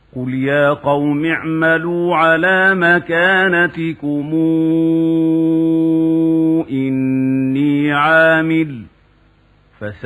قل يا قوم اعملوا على مكانتكم إني عامل